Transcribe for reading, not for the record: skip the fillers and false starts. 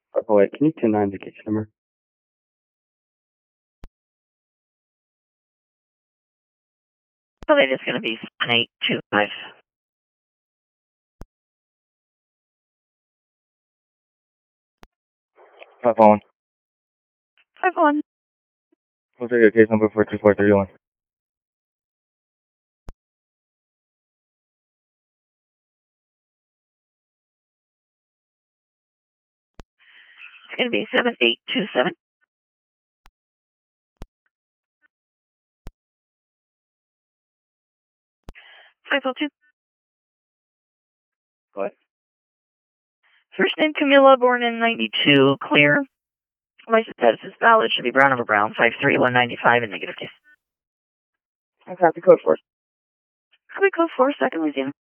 Oh, wait, can you 10-9 the case number? So that is going to be 7825. 5-1. 5-1. We'll take your case number 42431. It's going to be 7827. Go ahead. First name Camilla, born in 92, clear. License status is valid, should be brown over brown, 53195 in negative case. I copy code 4. Copy code 4, second Louisiana.